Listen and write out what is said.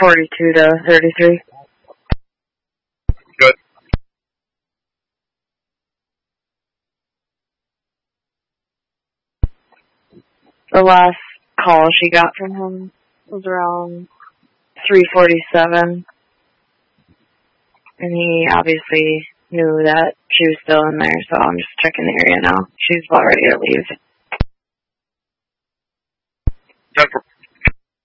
42 to 33. Good. The last call she got from him was around 3:47. And he obviously knew that she was still in there, so I'm just checking the area now. She's about ready to leave. 10-4.